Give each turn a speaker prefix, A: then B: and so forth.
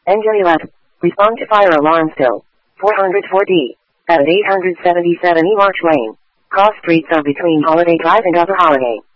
A: Engine 11. Respond to fire alarm still. 404D. At 877 E March Lane. Cross streets are between Holiday Drive and Upper Holiday.